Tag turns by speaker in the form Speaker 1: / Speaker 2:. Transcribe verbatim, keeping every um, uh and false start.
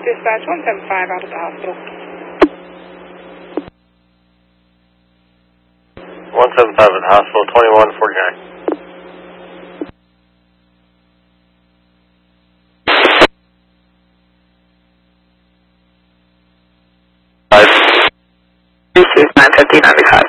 Speaker 1: Dispatch one seven five out of the hospital.
Speaker 2: one seven five at the hospital, twenty-one forty-nine.
Speaker 3: This is nine fifty ninety-five.